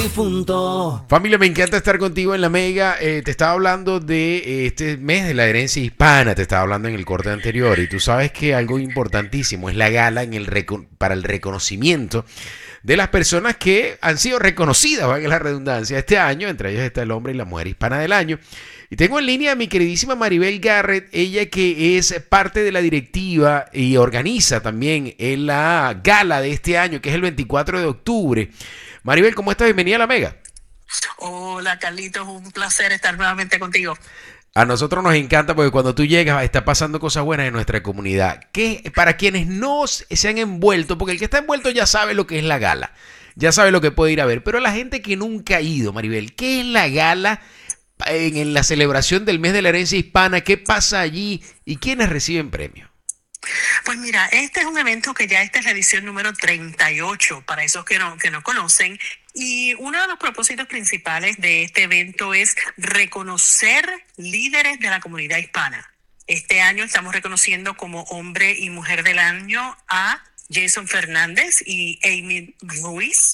difunto. Familia, me encanta estar contigo en la Mega. Te estaba hablando de este mes de la herencia hispana, te estaba hablando en el corte anterior, y tú sabes que algo importantísimo es la gala para el reconocimiento de las personas que han sido reconocidas, valga la redundancia, este año. Entre ellos está el hombre y la mujer hispana del año. Y tengo en línea a mi queridísima Maribel Garrett, ella que es parte de la directiva y organiza también en la gala de este año, que es el 24 de octubre. Maribel, ¿cómo estás? Bienvenida a la Mega. Hola, Carlitos, un placer estar nuevamente contigo. A nosotros nos encanta porque cuando tú llegas está pasando cosas buenas en nuestra comunidad. Que para quienes no se han envuelto, porque el que está envuelto ya sabe lo que es la gala, ya sabe lo que puede ir a ver, pero la gente que nunca ha ido, Maribel, ¿qué es la gala en la celebración del mes de la herencia hispana? ¿Qué pasa allí y quiénes reciben premios? Pues mira, este es un evento que ya esta es la edición número 38, para esos que no conocen, y uno de los propósitos principales de este evento es reconocer líderes de la comunidad hispana. Este año estamos reconociendo como hombre y mujer del año a Jason Fernández y Amy Ruiz.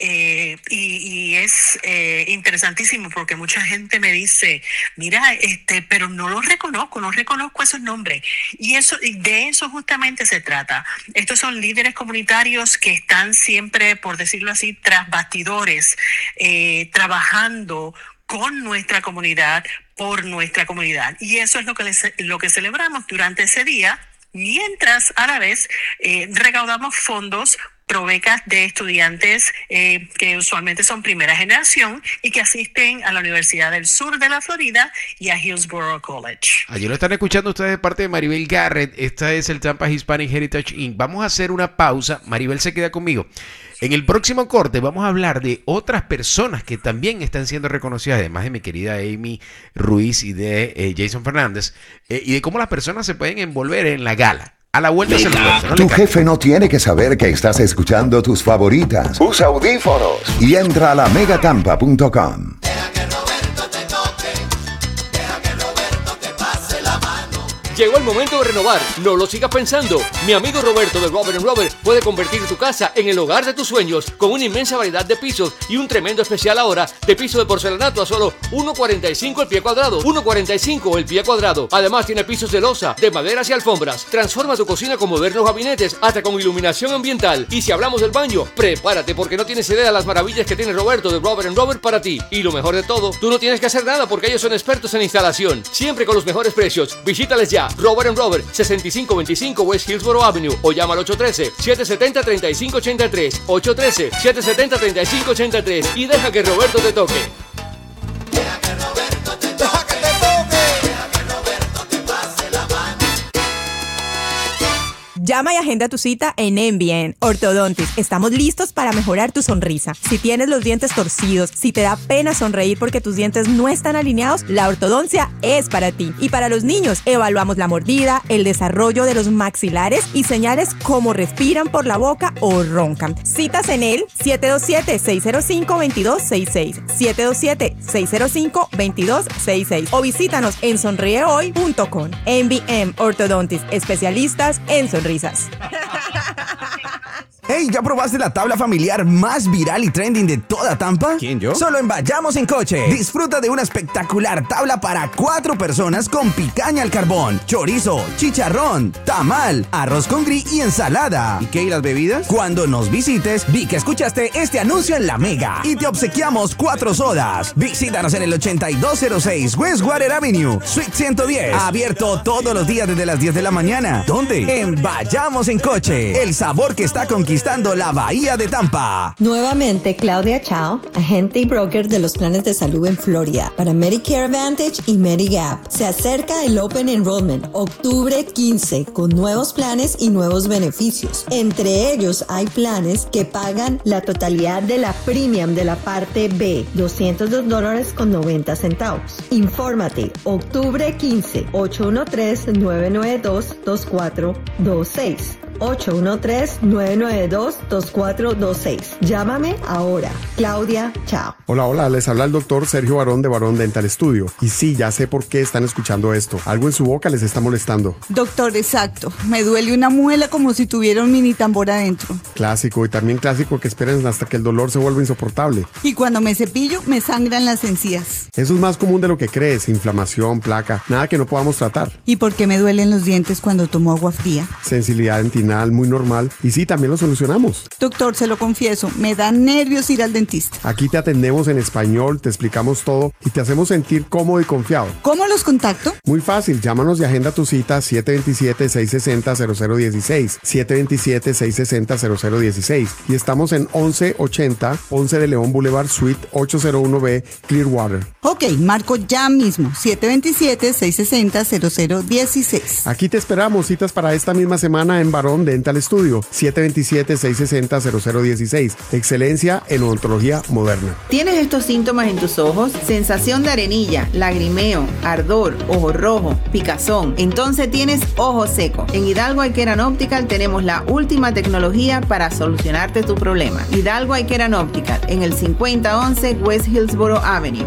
Y es interesantísimo porque mucha gente me dice, mira, pero no reconozco esos nombres. Y de eso justamente se trata. Estos son líderes comunitarios que están siempre, por decirlo así, tras bastidores, trabajando con nuestra comunidad, por nuestra comunidad. Y eso es lo que celebramos durante ese día, mientras a la vez recaudamos fondos pro becas de estudiantes que usualmente son primera generación y que asisten a la Universidad del Sur de la Florida y a Hillsborough College. Allí lo están escuchando ustedes de parte de Maribel Garrett. Esta es el Tampa Hispanic Heritage Inc. Vamos a hacer una pausa. Maribel se queda conmigo. En el próximo corte vamos a hablar de otras personas que también están siendo reconocidas, además de mi querida Amy Ruiz y de Jason Fernández, y de cómo las personas se pueden envolver en la gala. A la vuelta se lo cuento, ¿no? Tu jefe no tiene que saber que estás escuchando tus favoritas. Usa audífonos y entra a lamegatampa.com. Llegó el momento de renovar, no lo sigas pensando. Mi amigo Roberto de Robert & Robert puede convertir tu casa en el hogar de tus sueños con una inmensa variedad de pisos y un tremendo especial ahora de piso de porcelanato a solo $1.45 el pie cuadrado. $1.45 el pie cuadrado. Además tiene pisos de loza, de maderas y alfombras. Transforma tu cocina con modernos gabinetes hasta con iluminación ambiental. Y si hablamos del baño, prepárate porque no tienes idea de las maravillas que tiene Roberto de Robert & Robert para ti. Y lo mejor de todo, tú no tienes que hacer nada porque ellos son expertos en instalación. Siempre con los mejores precios. Visítales ya. Robert & Robert, 6525 West Hillsborough Avenue, o llama al 813-770-3583, 813-770-3583 y deja que Roberto te toque. Deja que Roberto te toque. Deja que te toque. Deja que Roberto te pase la mano. Llama y agenda tu cita en MBN Orthodontis. Estamos listos para mejorar tu sonrisa. Si tienes los dientes torcidos, si te da pena sonreír porque tus dientes no están alineados, la ortodoncia es para ti. Y para los niños, evaluamos la mordida, el desarrollo de los maxilares y señales como respiran por la boca o roncan. Citas en el 727-605-2266, 727-605-2266 o visítanos en sonriehoy.com. MBM Orthodontis, especialistas en sonrisas. Hey, ¿ya probaste la tabla familiar más viral y trending de toda Tampa? ¿Quién, yo? Solo en Vayamos en Coche. Disfruta de una espectacular tabla para 4 personas con picaña al carbón, chorizo, chicharrón, tamal, arroz con gris y ensalada. ¿Y qué? ¿Y las bebidas? Cuando nos visites, vi que escuchaste este anuncio en La Mega y te obsequiamos 4 sodas. Visítanos en el 8206 Westwater Avenue, Suite 110. Abierto todos los días desde las 10 de la mañana. ¿Dónde? En Vayamos en Coche. El sabor que está conquistando la Bahía de Tampa. Nuevamente, Claudia Chao, agente y broker de los planes de salud en Florida para Medicare Advantage y Medigap. Se acerca el Open Enrollment, octubre 15, con nuevos planes y nuevos beneficios. Entre ellos hay planes que pagan la totalidad de la premium de la parte B, $202.90. Infórmate, octubre 15, 813-992-2426. 813-992-2426. Llámame ahora. Claudia, chao. Hola, les habla el doctor Sergio Barón de Barón Dental Studio. Y sí, ya sé por qué están escuchando esto. Algo en su boca les está molestando. Doctor, exacto. Me duele una muela como si tuviera un mini tambor adentro. Clásico, y también clásico que esperen hasta que el dolor se vuelva insoportable. Y cuando me cepillo, me sangran las encías. Eso es más común de lo que crees. Inflamación, placa, nada que no podamos tratar. ¿Y por qué me duelen los dientes cuando tomo agua fría? Sensibilidad dentinal, muy normal. Y sí, también lo solucionamos. Doctor, se lo confieso, me da nervios ir al dentista. Aquí te atendemos en español, te explicamos todo y te hacemos sentir cómodo y confiado. ¿Cómo los contacto? Muy fácil, llámanos y agenda tu cita 727-660-0016. 727-660-0016. Y estamos en 1180 11 de León Boulevard, Suite 801B, Clearwater. Ok, marco ya mismo. 727-660-0016. Aquí te esperamos, citas para esta misma semana en Barón Dental Studio. 727-660-0016. Excelencia en odontología moderna. ¿Tienes estos síntomas en tus ojos? Sensación de arenilla, lagrimeo, ardor, ojo rojo, picazón. Entonces tienes ojo seco. En Hidalgo Eye Care and Optical tenemos la última tecnología para solucionarte tu problema. Hidalgo Eye Care and Optical en el 5011 West Hillsboro Avenue.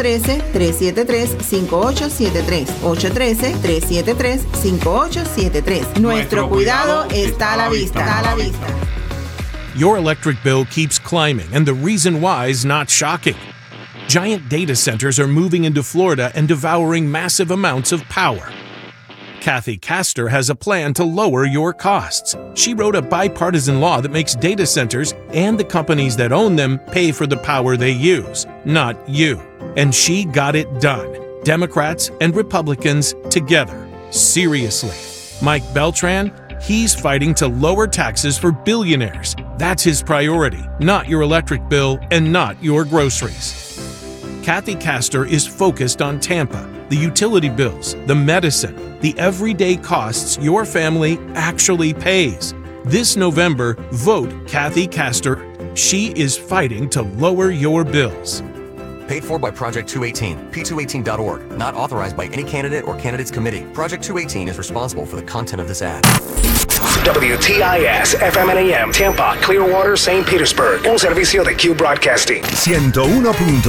813-373-5873. 813-373-5873. Nuestro cuidado está a la vista. Está a la vista. Your electric bill keeps climbing, and the reason why is not shocking. Giant data centers are moving into Florida and devouring massive amounts of power. Kathy Castor has a plan to lower your costs. She wrote a bipartisan law that makes data centers and the companies that own them pay for the power they use, not you. And she got it done. Democrats and Republicans together. Seriously. Mike Beltran, he's fighting to lower taxes for billionaires. That's his priority, not your electric bill and not your groceries. Kathy Castor is focused on Tampa, the utility bills, the medicine, the everyday costs your family actually pays. This November, vote Kathy Castor. She is fighting to lower your bills. Paid for by Project 218, p218.org. Not authorized by any candidate or candidates committee. Project 218 is responsible for the content of this ad. WTIS, FM and AM, Tampa, Clearwater, St. Petersburg. Un servicio de Q Broadcasting. 101.